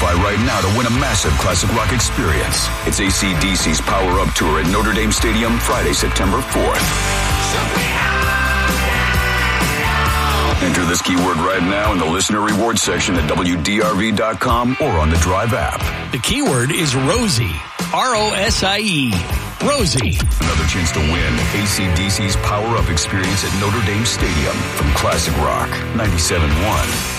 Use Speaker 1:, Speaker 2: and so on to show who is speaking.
Speaker 1: qualify right now to win a massive classic rock experience. It's AC/DC's Power Up Tour at Notre Dame Stadium Friday, September 4th. Enter this keyword right now in the listener reward section at WDRV.com or on the Drive app.
Speaker 2: The keyword is Rosie. R-O-S-I-E. Rosie.
Speaker 1: Another chance to win AC/DC's Power Up experience at Notre Dame Stadium from Classic Rock 97.1.